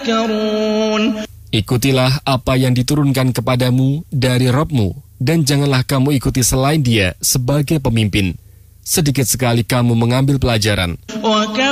تذكرون. Ikutilah apa yang diturunkan kepadamu dari Rabb-mu, dan janganlah kamu ikuti selain Dia sebagai pemimpin. Sedikit sekali kamu mengambil pelajaran.